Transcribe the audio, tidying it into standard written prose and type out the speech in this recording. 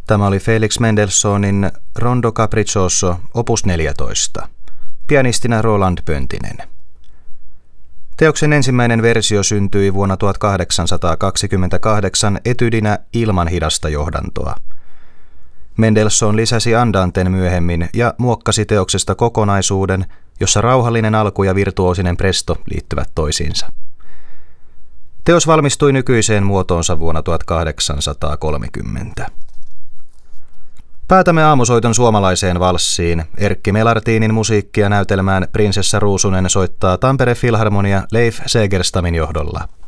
Tämä oli Felix Mendelssohnin Rondo Capriccioso opus 14. Pianistina Roland Pöntinen. Teoksen ensimmäinen versio syntyi vuonna 1828 etydinä ilman hidasta johdantoa. Mendelssohn lisäsi andanten myöhemmin ja muokkasi teoksesta kokonaisuuden, jossa rauhallinen alku ja virtuoosinen presto liittyvät toisiinsa. Teos valmistui nykyiseen muotoonsa vuonna 1830. Päätämme aamusoiton suomalaiseen valssiin. Erkki Melartinin musiikkia näytelmään Prinsessa Ruusunen soittaa Tampere Filharmonia Leif Segerstamin johdolla.